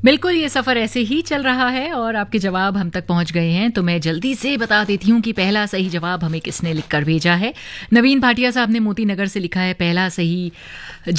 बिल्कुल, ये सफ़र ऐसे ही चल रहा है और आपके जवाब हम तक पहुंच गए हैं, तो मैं जल्दी से बता देती हूँ कि पहला सही जवाब हमें किसने लिखकर भेजा है। नवीन भाटिया साहब ने मोती नगर से लिखा है, पहला सही